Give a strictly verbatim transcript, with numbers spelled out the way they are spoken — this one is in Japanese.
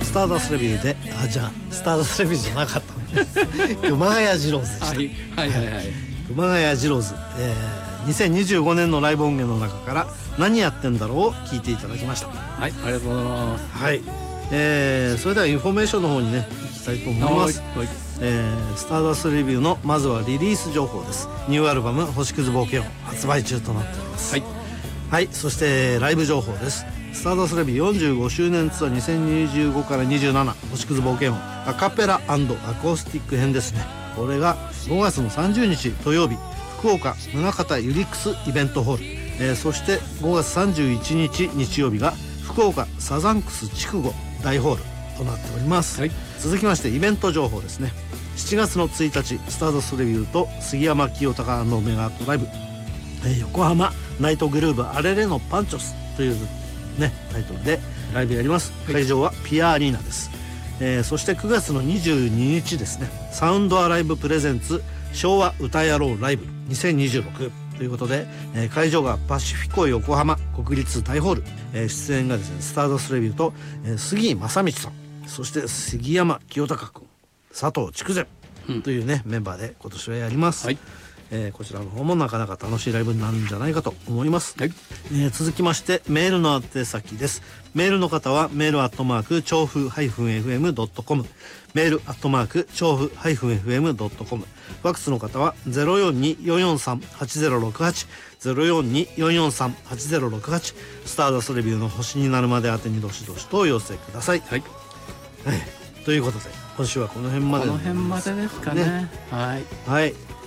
スターダストレビューで、あ、じゃあスターダストレビューじゃなかった熊谷二郎ズでした。 はいはいはいはい。 熊谷二郎ズ、えー、にせんにじゅうごねんのライブ音源の中から何やってんだろうを聞いていただきました。 はい、ありがとうございます。 はい、えー、それではインフォメーションの方にね行きたいと思います。 はい、 えー、スターダストレビューのまずはリリース情報です。ニューアルバム星屑冒険音発売中となっております。 はい、 はい、そしてライブ情報です。スターダストレビューよんじゅうごしゅうねんツアーにせんにじゅうごからにじゅうなな星屑冒険音アカペラ&アコースティック編ですね。これがごがつのさんじゅうにち土曜日、福岡宗像ユリックスイベントホール、えー、そしてごがつさんじゅういちにち日曜日が福岡サザンクス筑後大ホールとなっております。はい、続きましてイベント情報ですね。しちがつのついたち、スターダストレビューと杉山清隆のメガアートライブ、えー、横浜ナイトグルーブアレレのパンチョスというねタイトルでライブやります。会場はピアアリーナです。えー、そしてくがつのにじゅうににちですね、サウンドアライブプレゼンツ昭和歌やろうライブにせんにじゅうろくということで、えー、会場がパシフィコ横浜国立大ホール、えー、出演がですねスターダストレビューと、えー、杉井正道さん、そして杉山清隆君、佐藤筑前というね、うん、メンバーで今年はやります。はい、えー、こちらの方もなかなか楽しいライブになるんじゃないかと思います。はい、えー、続きましてメールの宛先です。メールの方はメールアットマーク調布 ハイフンエフエムドットコム、 メールアットマーク調布 ハイフンエフエムドットコム、 ファックスの方は ゼロよんに よんよんさん はちゼロろくはち ゼロよんに よんよんさん はちゼロろくはち、スターダストレビューの星になるまで宛てにどしどしとお寄せください。はい、はい、ということで今週はこの辺まで、 この辺までですかね。ね、はい、 はい、